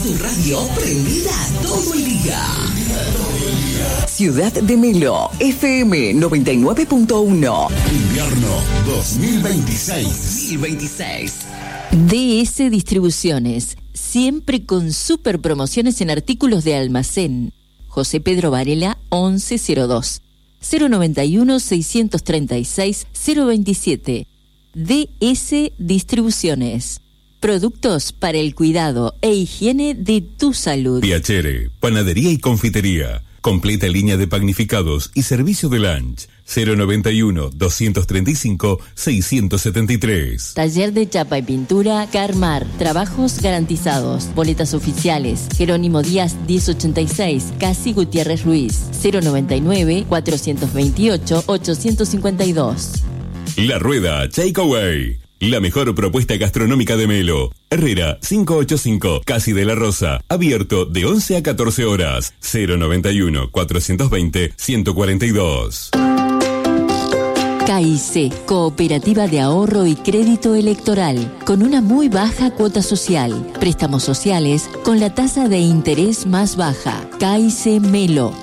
Tu radio prendida todo el día. Ciudad de Melo, FM 99.1. Invierno 2026. DS Distribuciones, siempre con super promociones en artículos de almacén. José Pedro Varela 1102 091 636 027. DS Distribuciones. Productos para el cuidado e higiene de tu salud. Piacere, panadería y confitería. Completa línea de panificados y servicio de lunch. 091 235 673. Taller de chapa y pintura Carmar. Trabajos garantizados. Boletas oficiales. Jerónimo Díaz 1086. Casi Gutiérrez Ruiz. 099 428 852. La Rueda Takeaway. La mejor propuesta gastronómica de Melo. Herrera 585, Casi de la Rosa. Abierto de 11 a 14 horas. 091 420 142. KIC, Cooperativa de Ahorro y Crédito Electoral, con una muy baja cuota social. Préstamos sociales con la tasa de interés más baja. KIC Melo.